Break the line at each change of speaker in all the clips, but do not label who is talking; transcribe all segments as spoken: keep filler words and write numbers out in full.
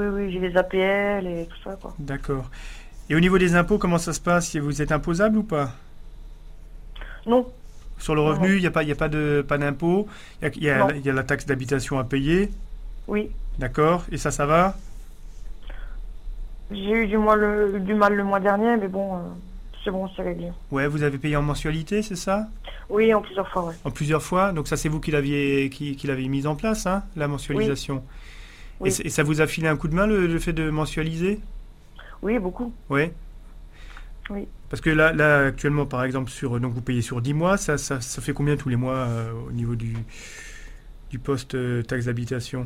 Oui, oui, j'ai les A P L et tout ça, quoi.
D'accord. Et au niveau des impôts, comment ça se passe? Vous êtes imposable ou pas?
Non,
Sur le
non, non,
revenu, il n'y a pas, il y a pas de, pas d'impôt. Il y a, il y a-
non,
il y a la taxe d'habitation à payer.
oui.
D'accord. Et ça, ça va?
J'ai eu du mal, le, du mal le mois dernier, mais bon, euh, c'est bon, c'est réglé.
Ouais, vous avez payé en mensualité, c'est ça?
Oui, en plusieurs fois, ouais.
En plusieurs fois. Donc ça, c'est vous qui l'aviez qui, qui l'avez mise en place, hein, la
Oui,
mensualisation. Et,
oui,
c- et ça vous a filé un coup de main, le, le fait de mensualiser?
oui, beaucoup.
Ouais.
Oui.
Parce que là, là, actuellement, par exemple, sur, donc vous payez sur dix mois, ça, ça, ça fait combien tous les mois euh, au niveau du, du poste euh, taxe d'habitation?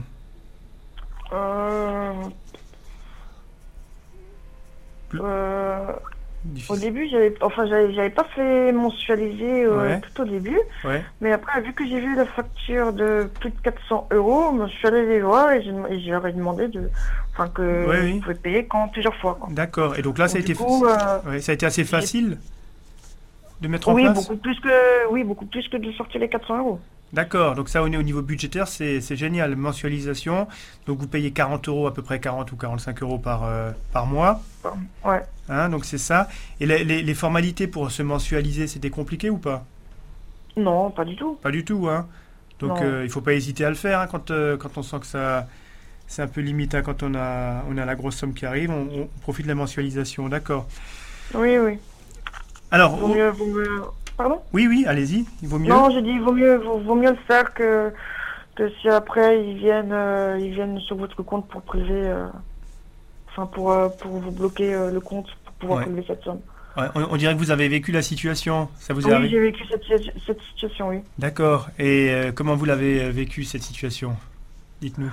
Euh,
Plus
euh, Au
difficile.
début, j'avais, enfin, j'avais, j'avais pas fait mensualiser euh,
Ouais,
tout au début,
ouais.
mais après, vu que j'ai vu la facture de plus de quatre cents euros, je suis allée les voir et, j'ai- et je leur ai demandé de, enfin,
Ouais,
que je
oui.
pouvais payer quand plusieurs fois, quoi.
D'accord. Et donc là, ça
Donc
a
du
été,
coup, euh,
ouais, ça a été assez
j'ai,
facile de mettre en
oui,
place?
beaucoup plus que, oui, beaucoup plus que de sortir les quatre cents euros.
D'accord, donc ça au au niveau budgétaire, c'est c'est génial. Mensualisation, donc vous payez quarante euros, à peu près quarante ou quarante-cinq euros par, euh, par mois.
Ouais.
Hein, donc c'est ça. Et les, les- les formalités pour se mensualiser, c'était compliqué ou pas?
Non, pas du tout.
Pas du tout, hein. Donc
Non.
euh, il faut pas hésiter à le faire hein, quand, euh, quand on sent que ça c'est un peu limite, hein, quand on a, on a la grosse somme qui arrive, on, on profite de la mensualisation, d'accord.
Oui, oui.
Alors,
Vaut
oh,
mieux, vaut mieux. Pardon?
oui, oui, allez-y, il vaut mieux.
Non, j'ai dit vaut mieux, vaut, vaut mieux le faire que que si après ils viennent, euh, ils viennent sur votre compte pour prélever, euh, enfin pour euh, pour vous bloquer euh, le compte pour pouvoir
Ouais.
prélever cette somme.
Ouais, on, on dirait que vous avez vécu la situation, ça vous est
Oui,
arrivé.
j'ai vécu cette, situ- cette situation, oui.
D'accord. Et euh, comment vous l'avez euh, vécu cette situation? Dites-nous.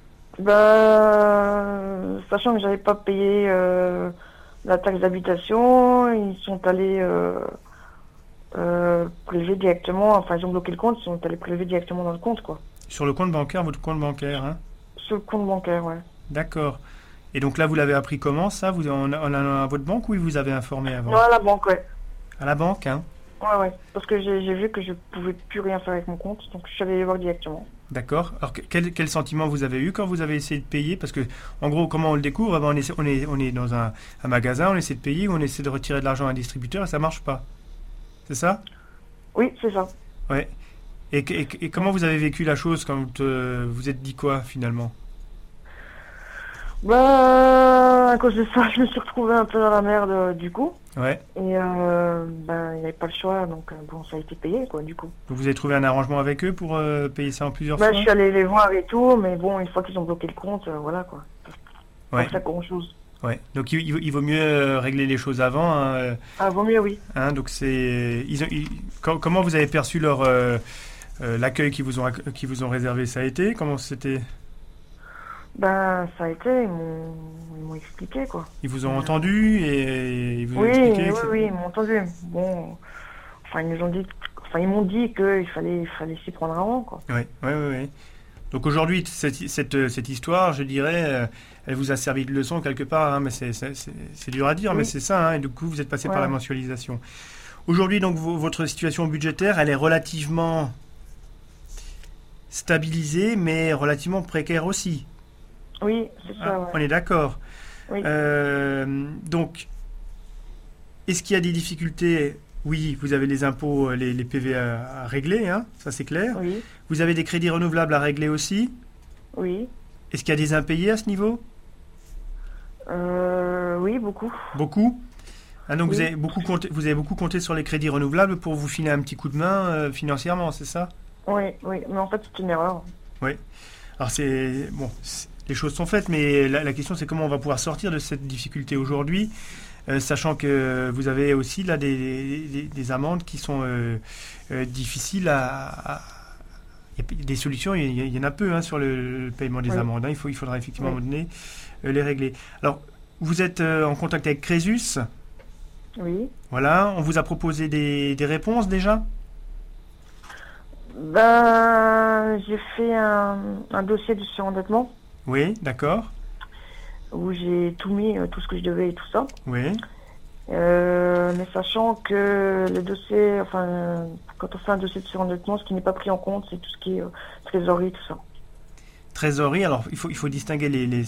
Bah, sachant que j'avais pas payé euh, la taxe d'habitation, ils sont allés euh, euh, prélever directement, enfin ils ont bloqué le compte, ils sont allés prélever directement dans le compte, quoi.
Sur le compte bancaire, votre compte bancaire, hein?
Sur le compte bancaire, ouais.
D'accord. Et donc là, vous l'avez appris comment ça? Vous en en allant à votre banque ou ils vous avez informé
Non,
avant?
à la banque, ouais.
À la banque, hein?
Ouais, ouais. Parce que j'ai j'ai vu que je pouvais plus rien faire avec mon compte, donc je suis allée les voir directement.
D'accord. Alors que- quel, quel sentiment vous avez eu quand vous avez essayé de payer? Parce que en gros, comment on le découvre? Ah ben, on, essaie- on est, on est dans un, un magasin, on essaie de payer, on essaie de retirer de l'argent à un distributeur et ça marche pas. C'est ça?
Oui, c'est ça.
Ouais. Et, et- et comment vous avez vécu la chose quand euh, vous êtes dit quoi finalement?
Bah, à cause de ça, je me suis retrouvée un peu dans la merde euh, du coup.
Ouais.
Et euh, ben, il n'y avait pas le choix, donc euh, bon, ça a été payé, quoi, du coup.
Donc vous avez trouvé un arrangement avec eux pour euh, payer ça en plusieurs
Bah, je
fois?
suis allée les voir et tout, mais bon, une fois qu'ils ont bloqué le compte, euh, voilà, quoi. Pas
Ouais.
faire grand-chose.
Ouais. Donc il, il- il vaut mieux euh, régler les choses avant, hein, euh,
Ah, vaut mieux, oui.
hein, donc c'est. Ils ont, ils- com- comment vous avez perçu leur euh, euh, l'accueil qu'ils vous ont acc- qu'ils vous ont réservé? Ça a été? Comment c'était?
Ben, ça a été, ils m'ont ils m'ont expliqué, quoi.
Ils vous
Et,
ont
euh,
entendu et ils vous ont
oui,
expliqué
oui,
que c'est-
oui, ils m'ont entendu. Bon, enfin, ils nous ont dit, enfin, ils m'ont dit qu'il fallait, il fallait s'y prendre avant, quoi.
Ouais, ouais, ouais, ouais. Donc aujourd'hui, cette, cette, cette histoire, je dirais, euh, elle vous a servi de leçon quelque part, hein, mais c'est c'est- c'est- c'est dur à dire, mais
Oui,
c'est ça, hein, et du coup, vous êtes passé
ouais,
par la
ouais.
mensualisation. Aujourd'hui, donc, vo- votre situation budgétaire, elle est relativement stabilisée, mais relativement précaire aussi.
Oui, c'est
Hein,
ça, ouais.
on est d'accord.
Oui,
Euh, donc, est-ce qu'il y a des difficultés? Oui, vous avez les impôts, euh, les, les P V à, à régler, hein, ça c'est clair.
oui,
Vous avez des crédits renouvelables à régler aussi.
oui.
Est-ce qu'il y a des impayés à ce niveau?
Euh, oui, beaucoup.
Beaucoup. Ah, donc vous
Oui,
avez beaucoup compté, vous avez beaucoup compté sur les crédits renouvelables pour vous filer un petit coup de main euh, financièrement, c'est ça?
oui, oui. Mais en fait, c'est une erreur.
Oui. Alors c'est bon, c'est- les choses sont faites, mais la, la question c'est comment on va pouvoir sortir de cette difficulté aujourd'hui, euh, sachant que vous avez aussi là des, des- des amendes qui sont euh, euh, difficiles à, à- il y a des solutions, il y, il y en a peu hein, sur le, le paiement des
Oui,
amendes, hein. Il faut, il faudra effectivement à un
oui,
moment donné euh, les régler. Alors, vous êtes euh, en contact avec Crésus,
oui.
voilà, on vous a proposé des, des réponses déjà?
Ben, j'ai fait un, un dossier de surendettement
Oui, d'accord.
où j'ai tout mis, euh, tout ce que je devais et tout ça.
Oui,
Euh, mais sachant que le dossier, enfin, euh, quand on fait un dossier de surendettement, ce qui n'est pas pris en compte, c'est tout ce qui est euh, trésorerie, tout ça.
trésorerie. Alors, il faut, il faut distinguer les, les,